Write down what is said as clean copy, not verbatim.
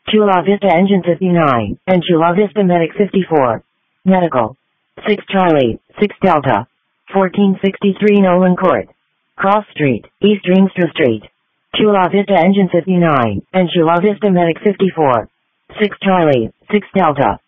Chula Vista Engine 59, and Chula Vista Medic 54. Medical. 6 Charlie, 6 Delta. 1463 Nolan Court. Cross Street, East Ringstra Street. Chula Vista Engine 59, and Chula Vista Medic 54. 6 Charlie, 6 Delta.